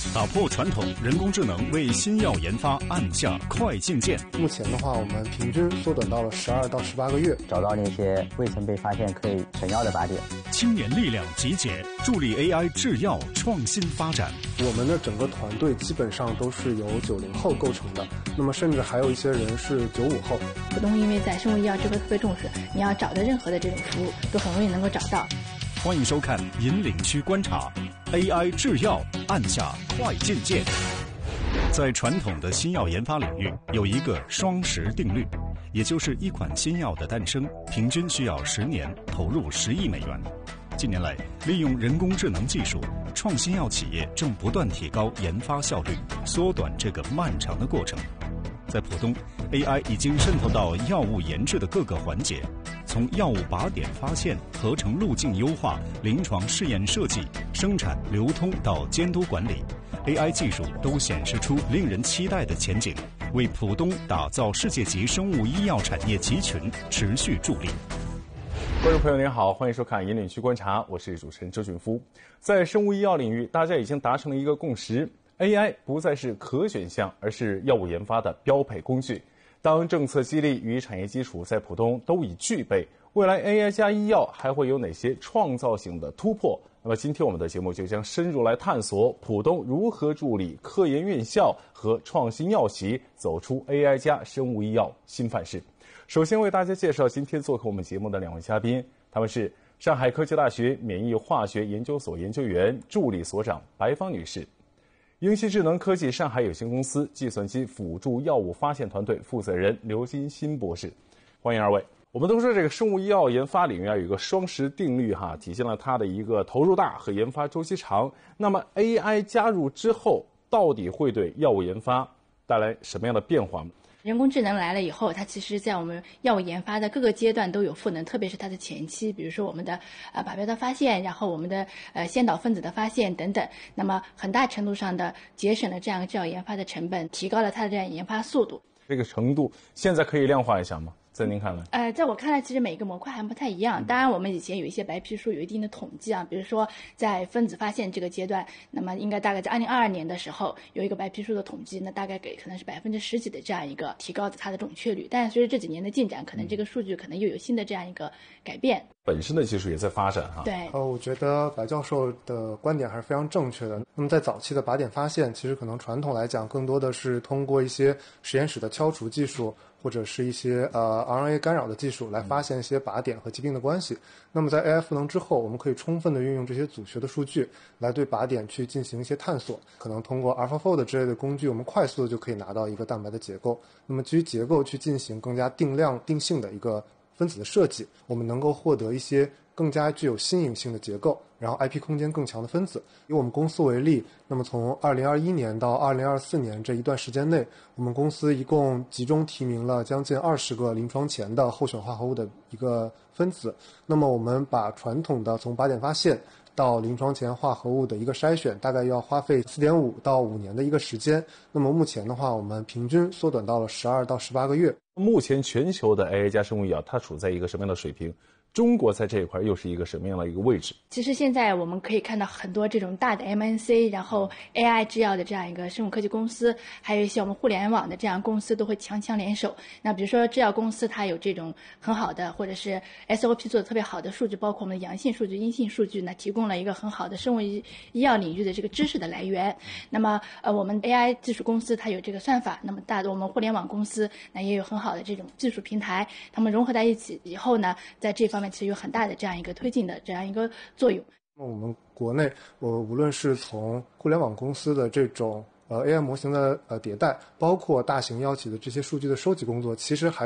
打破传统，人工智能为新药研发按下快进键。 目前的话，我们平均缩短到了12到18个月， 找到那些未曾被发现可以成药的靶点。 青年力量集结，助力 AI 制药创新发展。 我们的整个团队基本上都是由90后构成的，那么甚至还有一些人是95后。 浦东因为在生物医药这块特别重视，你要找的任何的这种服务都很容易能够找到。 欢迎收看引领区观察 AI 制药按下快进键。在传统的新药研发领域，有一个双10定律，也就是一款新药的诞生平均需要10年，投入10亿美元。近年来，利用人工智能技术，创新药企业正不断提高研发效率，缩短这个漫长的过程。在浦东 ，AI 已经渗透到药物研制的各个环节，从药物靶点发现、合成路径优化、临床试验设计、生产流通到监督管理 ，AI 技术都显示出令人期待的前景，为浦东打造世界级生物医药产业集群持续助力。 观众朋友您好，欢迎收看引领区观察，我是主持人周俊夫。在生物医药领域，大家已经达成了一个共识， AI 不再是可选项，而是药物研发的标配工具。当政策激励与产业基础在浦东都已具备，未来 AI 加医药还会有哪些创造性的突破？那么今天我们的节目就将深入来探索浦东如何助力科研院校和创新药企走出 AI 加生物医药新范式。首先为大家介绍今天做客我们节目的2位嘉宾，他们是上海科技大学免疫化学研究所研究员、助理所长白芳女士，英熙智能科技上海有限公司计算机辅助药物发现团队负责人刘金新博士。欢迎二位。我们都说这个生物医药研发领域有一个双10定律体现了它的一个投入大和研发周期长。那么 AI 加入之后，到底会对药物研发带来什么样的变化？ 人工智能来了以后，它其实在我们药物研发的各个阶段都有赋能，特别是它的前期，比如说我们的靶标的发现，然后我们的先导分子的发现等等，那么很大程度上的节省了这样制药研发的成本，提高了它的这样研发速度。 这个程度现在可以量化一下吗？在您看来？ 在我看来，其实每个模块还不太一样。当然，我们以前有一些白皮书有一定的统计比如说在分子发现这个阶段，那么应该大概在2022年的时候有一个白皮书的统计，那大概给可能是10%几的这样一个提高的它的准确率。但是随着这几年的进展，可能这个数据可能又有新的这样一个改变。 本身的技术也在发展对， 我觉得白教授的观点还是非常正确的。那么在早期的靶点发现，其实可能传统来讲更多的是通过一些实验室的敲除技术，或者是一些RNA 干扰的技术来发现一些靶点和疾病的关系。那么在 AI 赋能之后，我们可以充分的运用这些组学的数据来对靶点去进行一些探索，可能通过 AlphaFold 之类的工具，我们快速的就可以拿到一个蛋白的结构。那么基于结构去进行更加定量定性的一个分子的设计，我们能够获得一些更加具有新颖性的结构，然后 IP 空间更强的分子。以我们公司为例，那么从2021年到2024年这一段时间内，我们公司一共集中提名了将近20个临床前的候选化合物的一个分子。那么我们把传统的从靶点发现到临床前化合物的一个筛选，大概要花费4.5到5年的一个时间。那么目前的话，我们平均缩短到了12到18个月。 目前全球的 AI 加生物医药它处在一个什么样的水平？中国在这一块又是一个什么样的一个位置？ 其实现在我们可以看到很多这种大的 MNC， 然后 AI 制药的这样一个生物科技公司，还有一些我们互联网的这样公司都会强强联手。那比如说制药公司它有这种很好的或者是 SOP 做的特别好的数据，包括我们的阳性数据、阴性数据呢，提供了一个很好的生物医药领域的这个知识的来源。那么我们 AI 技术公司它有这个算法，那么我们互联网公司那也有很好的这种技术平台，它们融合在一起以后呢，在这方面其实有很大的这样一个推进的这样一个作用。 我们国内无论是从互联网公司的这种AI 模型的迭代，包括大型药企的这些数据的收集工作，其实还